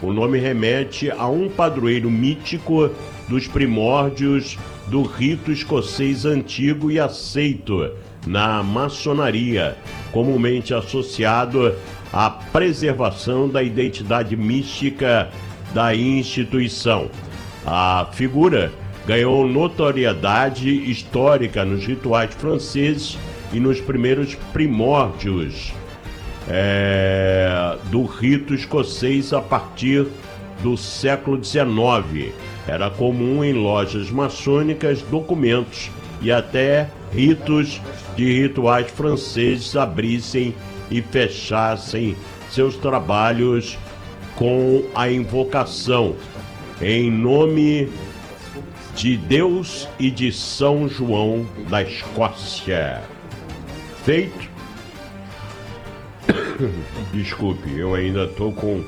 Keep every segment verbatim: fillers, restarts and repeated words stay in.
O nome remete a um padroeiro mítico dos primórdios do rito escocês antigo e aceito na maçonaria, comumente associado à preservação da identidade mística da instituição. A figura ganhou notoriedade histórica nos rituais franceses e nos primeiros primórdios é, do rito escocês a partir do século dezenove. Era comum em lojas maçônicas documentos e até ritos de rituais franceses abrissem e fechassem seus trabalhos com a invocação em nome de Deus e de São João da Escócia. Feito. Desculpe, eu ainda estou com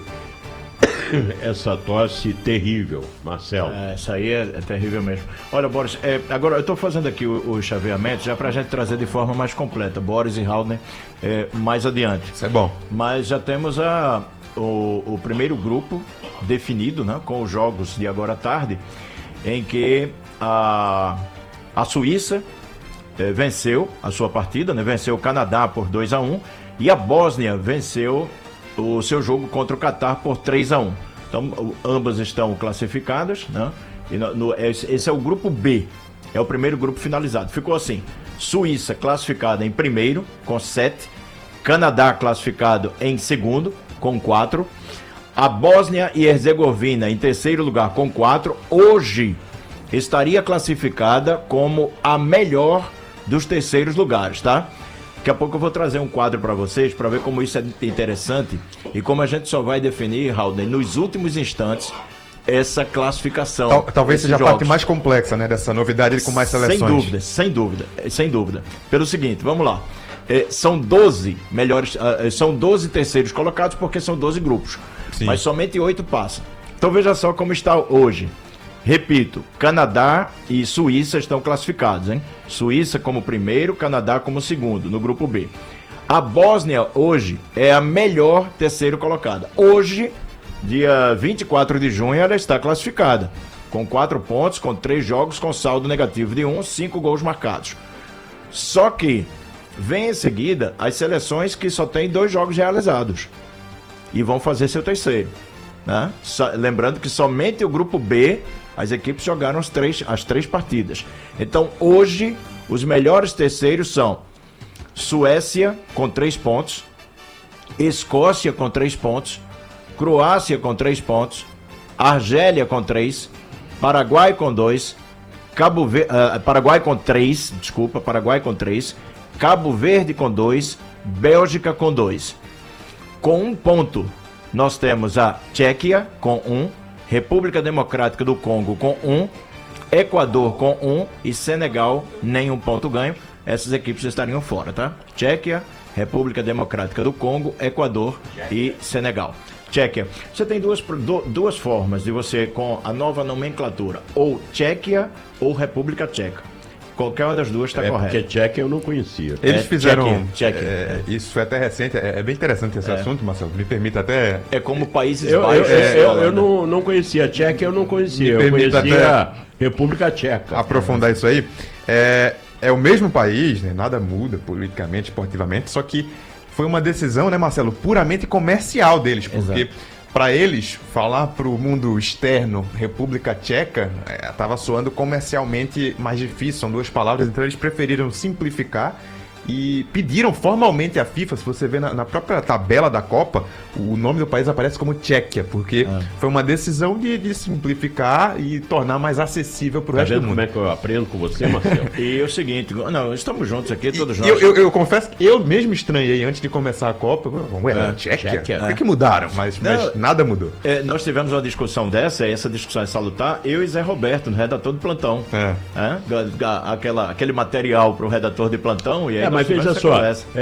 essa tosse terrível, Marcelo. É, essa aí é, é terrível mesmo. Olha, Boris, é, agora eu estou fazendo aqui o, o chaveamento já para a gente trazer de forma mais completa, Boris e Haldner, é, mais adiante. Isso é bom. Mas já temos a, o, o primeiro grupo definido, né, com os jogos de agora à tarde, em que a, a Suíça é, venceu a sua partida, né, venceu o Canadá por dois a um e a Bósnia venceu o seu jogo contra o Catar por três a um. Então, ambas estão classificadas, né? E no, no, esse é o grupo B, é o primeiro grupo finalizado. Ficou assim: Suíça classificada em primeiro, com sete. Canadá classificado em segundo, com quatro. A Bósnia e Herzegovina em terceiro lugar, com quatro. Hoje estaria classificada como a melhor dos terceiros lugares, tá? Daqui a pouco eu vou trazer um quadro para vocês, para ver como isso é interessante e como a gente só vai definir, Haldner, nos últimos instantes, essa classificação. Tal, talvez seja jogos. A parte mais complexa, né, dessa novidade com mais seleções. Sem dúvida, sem dúvida, sem dúvida. Pelo seguinte, vamos lá. É, são doze melhores, uh, são doze terceiros colocados porque são doze grupos. Sim. Mas somente oito passam. Então veja só como está hoje. Repito, Canadá e Suíça estão classificados, hein? Suíça como primeiro, Canadá como segundo, no grupo B. A Bósnia hoje é a melhor terceiro colocada. Hoje, dia vinte e quatro de junho, ela está classificada, com quatro pontos, com três jogos, com saldo negativo de um, cinco gols marcados. Só que vem em seguida as seleções que só têm dois jogos realizados e vão fazer seu terceiro, né? So, lembrando que somente o grupo B, as equipes jogaram as três, as três partidas. Então, hoje, os melhores terceiros são Suécia, com três pontos, Escócia, com três pontos, Croácia, com três pontos, Argélia, com três, Paraguai, com dois, Cabo Ver... uh, Paraguai, com três, desculpa, Paraguai, com três, Cabo Verde, com dois, Bélgica, com dois. Com um ponto, nós temos a Tchequia, com um, República Democrática do Congo com um, Equador com um e Senegal nenhum ponto ganho. Essas equipes estariam fora, tá? Tchequia, República Democrática do Congo, Equador e Senegal. Tchequia. Você tem duas, duas formas de você, com a nova nomenclatura, ou Tchequia ou República Tcheca. Qualquer uma das duas está é correta. Porque Tchequia eu não conhecia. Eles é, fizeram... Tchequia, Tchequia, é, é. Isso foi até recente. É, é bem interessante esse é. assunto, Marcelo. Me permita até... É como Países eu, Baixos. Eu, eu, eu, eu não, não conhecia. Tchequia eu não conhecia. Eu conhecia a República Tcheca. Aprofundar isso aí. É, é o mesmo país, né? Nada muda politicamente, esportivamente. Só que foi uma decisão, né, Marcelo, puramente comercial deles. Porque... Exato. Para eles, falar para o mundo externo República Tcheca estava é, soando comercialmente mais difícil, são duas palavras, então eles preferiram simplificar e pediram formalmente à FIFA. Se você vê na, na própria tabela da Copa, o nome do país aparece como Tchequia, porque ah. foi uma decisão de, de simplificar e tornar mais acessível para o tá resto do mundo. Como é que eu aprendo com você, Marcelo? E é o seguinte, não, estamos juntos aqui, todos nós. Eu, eu, eu confesso que eu mesmo estranhei antes de começar a Copa. Ué, é, Tchequia? Tchequia? Por que, é. que mudaram? Mas, não, mas nada mudou. É, nós tivemos uma discussão dessa, essa discussão é salutar, eu e Zé Roberto, no redator de plantão. É. É? Aquela, aquele material para o redator de plantão. E aí é, mas veja só,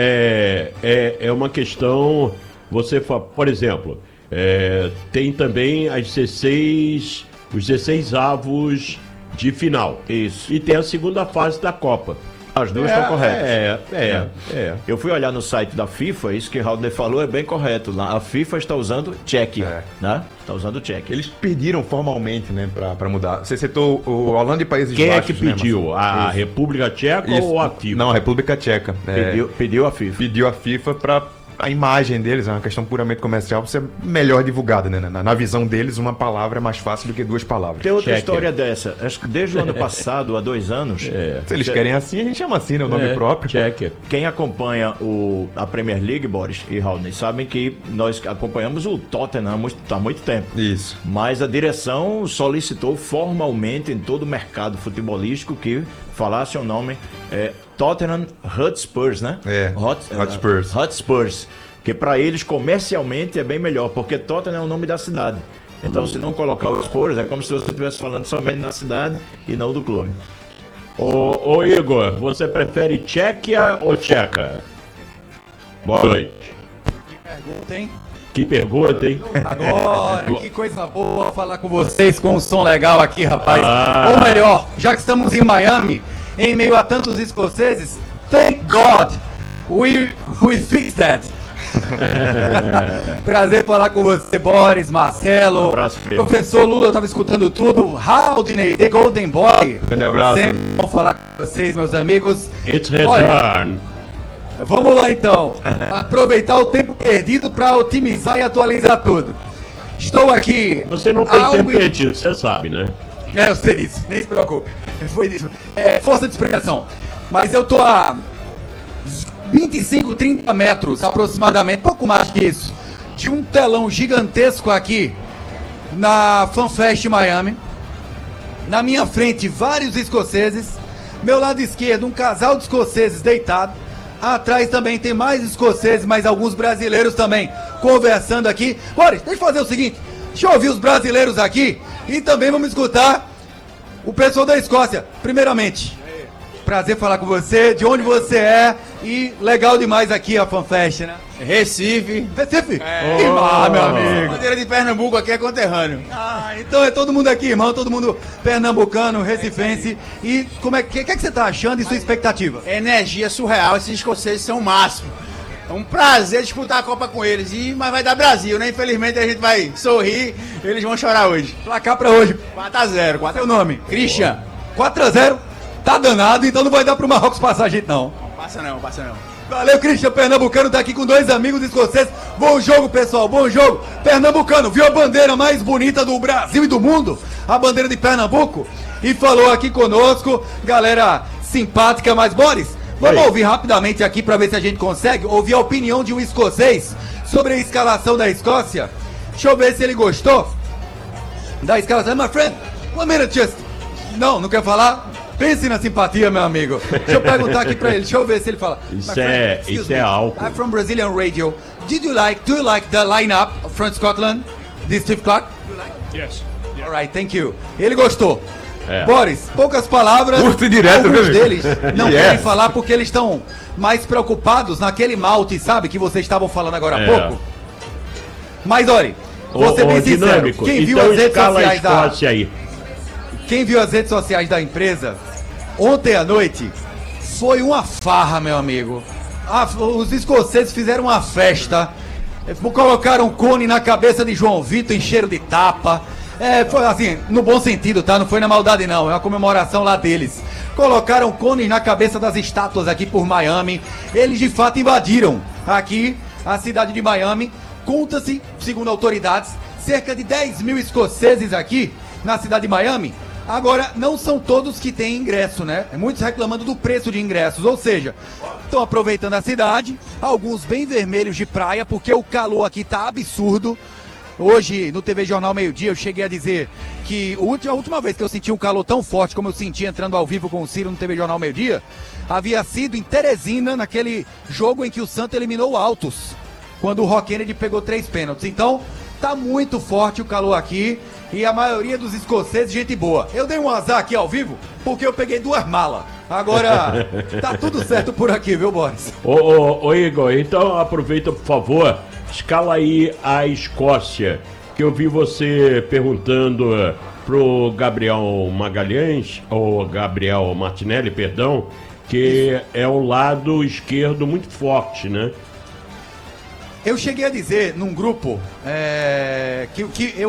é, é, é uma questão, você fala, por exemplo, é, tem também as dezesseis, os dezesseis avos de final. Isso. E tem a segunda fase da Copa. A As duas estão é, corretas. É, é, é. Eu fui olhar no site da FIFA, isso que o Raul falou é bem correto. Lá, a FIFA está usando Tchequia, É. né? Está usando Tchequia. Eles pediram formalmente, né, pra, pra mudar. Você citou o Holanda e Países Quem Baixos. é que né, pediu? Marcelo? A Isso. República Tcheca Isso. ou a FIFA? Não, a República Tcheca. É, Pediu, pediu a FIFA. pediu a FIFA para a imagem deles, é uma questão puramente comercial, ser melhor divulgada, né? Na, na visão deles, uma palavra é mais fácil do que duas palavras. Tem outra Tchequia. história dessa. Acho que desde o ano passado, há dois anos, É. Se eles querem assim, a gente chama assim, né? O nome É, próprio. Tchequia. quem acompanha o, a Premier League, Boris e Raul, sabem que nós acompanhamos o Tottenham há muito, há muito tempo. Isso. Mas a direção solicitou formalmente em todo o mercado futebolístico que falasse o nome é, Tottenham Hotspurs, né? É, Hot, Hotspurs. Uh, Hotspurs. Que para eles comercialmente é bem melhor, porque Tottenham é o nome da cidade. Então, se não colocar os Spurs, é como se você estivesse falando somente da cidade e não do clube. Ô, ô Igor, você prefere Tchequia ou Tcheca? Boa noite. Pergunta, hein? Que pergunta, hein? Agora, que coisa boa falar com vocês com um som legal aqui, rapaz. Ah. Ou melhor, já que estamos em Miami, em meio a tantos escoceses, thank God we, we fixed that. Prazer falar com você, Boris, Marcelo, abraço, filho. professor Lula, eu tava escutando tudo. Haldney, The Golden Boy. Grande abraço. Sempre bom falar com vocês, meus amigos. It's Olha, return. vamos lá então, aproveitar o tempo perdido para otimizar e atualizar tudo. Estou aqui. Você não tem algo tempo em- perdido, você sabe, né? É, eu sei disso, nem se preocupe. Foi isso. É, força de expressão. Mas eu tô a vinte e cinco, trinta metros aproximadamente, pouco mais que isso, de um telão gigantesco aqui na FanFest Miami. Na minha frente, vários escoceses. Meu lado esquerdo, um casal de escoceses deitado. Atrás também tem mais escoceses, mas alguns brasileiros também conversando aqui. Boris, deixa eu fazer o seguinte: deixa eu ouvir os brasileiros aqui e também vamos escutar o pessoal da Escócia. Primeiramente, prazer falar com você, de onde você é e legal demais aqui a FanFest, né? Recife. Recife? É. Que mar, meu amigo. Bandeira de Pernambuco aqui é conterrâneo. Ah, então é todo mundo aqui, irmão, todo mundo pernambucano, recifense. E como é que, que, é que você tá achando e sua expectativa? Energia surreal, esses escoceses são o máximo. É um prazer disputar a Copa com eles. E, mas vai dar Brasil, né? Infelizmente a gente vai sorrir, eles vão chorar hoje. Placar pra hoje. quatro a zero. Qual é quatro seu nome? Christian. quatro a zero. Tá danado, então não vai dar pro Marrocos passar a gente, não. Não passa não, passa não. Valeu, Christian Pernambucano tá aqui com dois amigos escoceses. Bom jogo, pessoal, bom jogo. Pernambucano, viu a bandeira mais bonita do Brasil e do mundo? A bandeira de Pernambuco. E falou aqui conosco, galera simpática, mas Boris, vamos Oi. ouvir rapidamente aqui pra ver se a gente consegue ouvir a opinião de um escocês sobre a escalação da Escócia. Deixa eu ver se ele gostou da escalação. My friend, one minute just. Não, não quer falar? Pense na simpatia, meu amigo. Deixa eu perguntar aqui pra ele, deixa eu ver se ele fala. Isso My é- excuse isso é me, álcool. I'm from Brazilian radio. Did you like, do you like the lineup from Scotland? This Steve Clark? Yes. Alright, thank you. Ele gostou. É. Boris, poucas palavras. Curto e direto, Alguns viu, deles não Yes. querem falar porque eles estão mais preocupados naquele malte, sabe, que vocês estavam falando agora há É. pouco. Mas olha, vou Ô, ser bem ô, sincero, dinâmico. quem viu Então as redes escala a sociais da Escócia aí. quem viu as redes sociais da empresa ontem à noite foi uma farra, meu amigo. Ah, os escoceses fizeram uma festa, eh, colocaram cone na cabeça de João Vitor, encheram de tapa. É, foi assim, no bom sentido, tá? Não foi na maldade, não. É uma comemoração lá deles. Colocaram cones na cabeça das estátuas aqui por Miami. Eles de fato invadiram aqui a cidade de Miami. Conta-se, segundo autoridades, cerca de dez mil escoceses aqui na cidade de Miami. Agora, não são todos que têm ingresso, né? Muitos reclamando do preço de ingressos, ou seja, estão aproveitando a cidade, alguns bem vermelhos de praia, porque o calor aqui tá absurdo. Hoje, no T V Jornal Meio Dia, eu cheguei a dizer que a última, a última vez que eu senti um calor tão forte como eu senti entrando ao vivo com o Ciro no T V Jornal Meio Dia, havia sido em Teresina, naquele jogo em que o Santos eliminou o Altos, quando o Rock Kennedy pegou três pênaltis. Então, tá muito forte o calor aqui e a maioria dos escoceses, gente boa. Eu dei um azar aqui ao vivo porque eu peguei duas malas. Agora, tá tudo certo por aqui, viu, Boris? Ô, ô, ô Igor, então aproveita, por favor, escala aí a Escócia, que eu vi você perguntando eh, pro Gabriel Magalhães, ou Gabriel Martinelli, perdão, porque é o lado esquerdo muito forte, né? Eu cheguei a dizer num grupo é, que, que eu